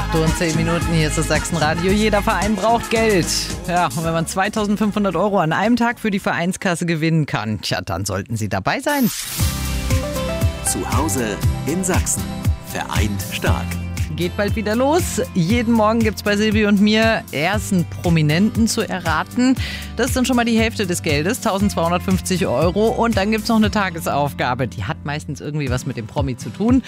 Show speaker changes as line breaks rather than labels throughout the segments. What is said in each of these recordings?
8:10 hier ist das Sachsenradio. Jeder Verein braucht Geld. Ja, und wenn man 2.500 € an einem Tag für die Vereinskasse gewinnen kann, tja, dann sollten Sie dabei sein.
Zu Hause in Sachsen. Vereint stark.
Geht bald wieder los. Jeden Morgen gibt es bei Silvi und mir ersten Prominenten zu erraten. Das ist dann schon mal die Hälfte des Geldes, 1.250 €. Und dann gibt es noch eine Tagesaufgabe. Die hat meistens irgendwie was mit dem Promi zu tun.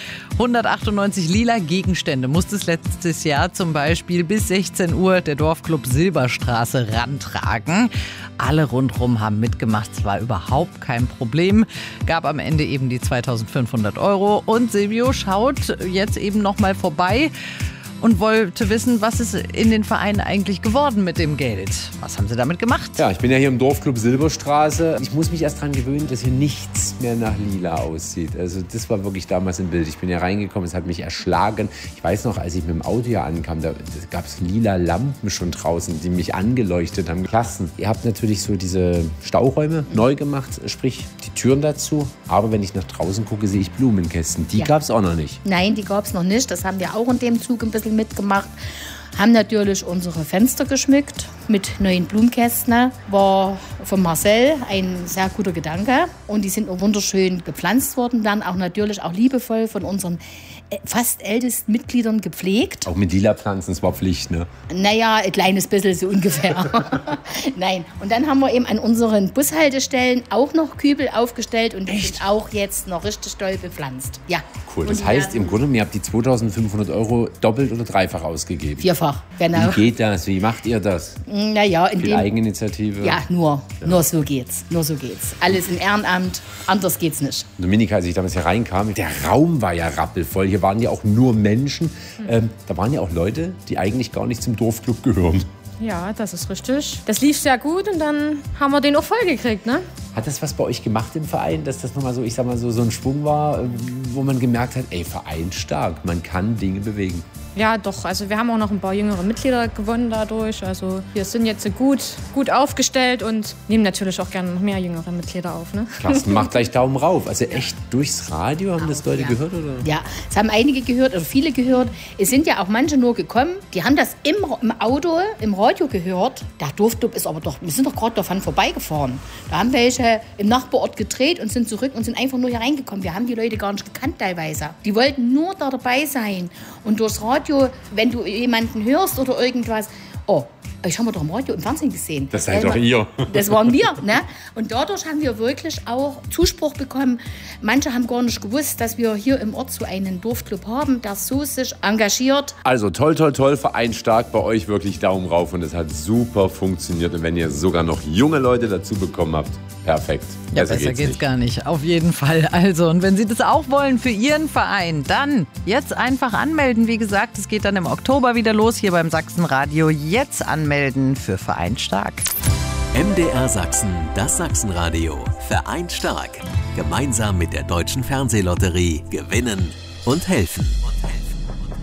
198 lila Gegenstände musste es letztes Jahr zum Beispiel bis 16 Uhr der Dorfclub Silberstraße rantragen. Alle rundherum haben mitgemacht. Es war überhaupt kein Problem. Gab am Ende eben die 2.500 €. Und Silvio schaut jetzt eben nochmal vorbei und wollte wissen, was ist in den Vereinen eigentlich geworden mit dem Geld? Was haben Sie damit gemacht?
Ja, ich bin ja hier im Dorfclub Silberstraße. Ich muss mich erst daran gewöhnen, dass hier nichts mehr nach lila aussieht. Also das war wirklich damals im Bild. Ich bin ja reingekommen, es hat mich erschlagen. Ich weiß noch, als ich mit dem Auto hier ankam, da gab es lila Lampen schon draußen, die mich angeleuchtet haben. Klassen. Ihr habt natürlich so diese Stauräume neu gemacht, sprich die Türen dazu. Aber wenn ich nach draußen gucke, sehe ich Blumenkästen. Die gab es auch noch nicht.
Nein, die gab es noch nicht. Das haben wir auch in dem Zug ein bisschen mitgemacht. Haben natürlich unsere Fenster geschmückt mit neuen Blumenkästen. War von Marcel ein sehr guter Gedanke. Und die sind auch wunderschön gepflanzt worden. Dann auch natürlich auch liebevoll von unseren fast ältesten Mitgliedern gepflegt.
Auch mit lila Pflanzen, das war Pflicht, ne?
Naja, ein kleines bisschen so ungefähr. Nein. Und dann haben wir eben an unseren Bushaltestellen auch noch Kübel aufgestellt. Und die sind auch jetzt noch richtig doll bepflanzt. Ja.
Cool. Das heißt, im Grunde, ihr habt die 2.500 € doppelt oder dreifach ausgegeben.
Vierfach, genau.
Wie geht das? Wie macht ihr das?
Naja, in
Viel Eigeninitiative?
Ja, nur so geht's. Nur so geht's. Alles im Ehrenamt, anders geht's nicht.
Dominika, als ich damals hier reinkam, der Raum war ja rappelvoll. Hier waren ja auch nur Menschen. Da waren ja auch Leute, die eigentlich gar nicht zum Dorfclub gehören.
Ja, das ist richtig. Das lief sehr gut und dann haben wir den auch voll gekriegt, ne?
Hat das was bei euch gemacht im Verein, dass das nochmal so, ich sag mal so ein Schwung war, wo man gemerkt hat, ey, Verein stark, man kann Dinge bewegen?
Ja, doch. Also wir haben auch noch ein paar jüngere Mitglieder gewonnen dadurch. Also wir sind jetzt gut aufgestellt und nehmen natürlich auch gerne noch mehr jüngere Mitglieder auf, ne?
Carsten, macht gleich Daumen rauf. Also echt durchs Radio haben das Leute gehört, oder?
Ja, es haben einige gehört oder viele gehört. Es sind ja auch manche nur gekommen, die haben das im Auto, im Radio gehört. Der Dorfclub ist aber doch, wir sind doch gerade davon vorbeigefahren. Da haben welche im Nachbarort gedreht und sind zurück und sind einfach nur hier reingekommen. Wir haben die Leute gar nicht gekannt teilweise. Die wollten nur da dabei sein. Und durchs Radio, wenn du jemanden hörst oder irgendwas, oh, ich habe doch im Radio, im Fernsehen gesehen.
Das seid doch ihr.
Das waren wir, ne? Und dadurch haben wir wirklich auch Zuspruch bekommen. Manche haben gar nicht gewusst, dass wir hier im Ort so einen Dorfclub haben, der so sich engagiert.
Also toll, Verein stark, bei euch wirklich Daumen rauf und es hat super funktioniert. Und wenn ihr sogar noch junge Leute dazu bekommen habt, perfekt.
Ja, besser geht's gar nicht. Auf jeden Fall. Also, und wenn Sie das auch wollen für Ihren Verein, dann jetzt einfach anmelden. Wie gesagt, es geht dann im Oktober wieder los hier beim Sachsenradio. Jetzt anmelden für Verein stark.
MDR Sachsen, das Sachsenradio. Vereint stark. Gemeinsam mit der Deutschen Fernsehlotterie gewinnen und helfen.